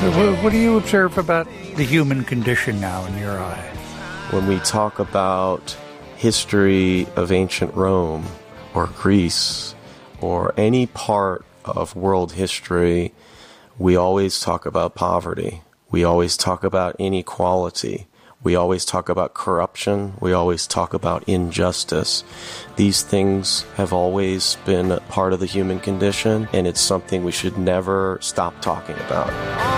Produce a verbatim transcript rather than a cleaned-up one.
What, what do you observe about the human condition now in your eyes? When we talk about history of ancient Rome or Greece or any part of world history, we always talk about poverty. We always talk about inequality. We always talk about corruption. We always talk about injustice. These things have always been part of the human condition, and it's something we should never stop talking about.